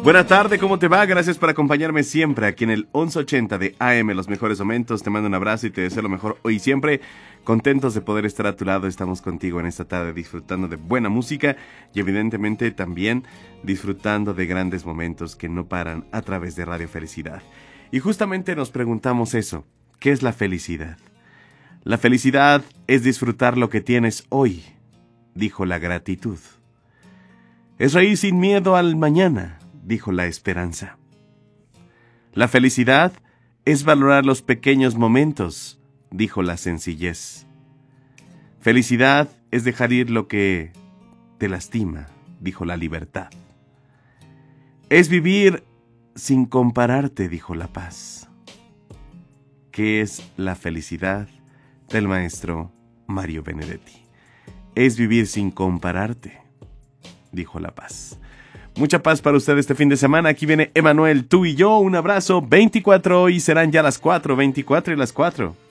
Buena tarde, ¿cómo te va? Gracias por acompañarme siempre aquí en el 1180 de AM, los mejores momentos. Te mando un abrazo y te deseo lo mejor hoy y siempre. Contentos de poder estar a tu lado, estamos contigo en esta tarde disfrutando de buena música y evidentemente también disfrutando de grandes momentos que no paran a través de Radio Felicidad. Y justamente nos preguntamos eso, ¿qué es la felicidad? La felicidad es disfrutar lo que tienes hoy, dijo la gratitud. Es reír sin miedo al mañana, dijo la esperanza. La felicidad es valorar los pequeños momentos, dijo la sencillez. Felicidad es dejar ir lo que te lastima, dijo la libertad. Es vivir sin compararte, dijo la paz. ¿Qué es la felicidad? Del maestro Mario Benedetti. Es vivir sin compararte, dijo la paz. Mucha paz para usted este fin de semana. Aquí viene Emanuel, tú y yo. Un abrazo. 24 y serán ya las 4. 24 y las 4.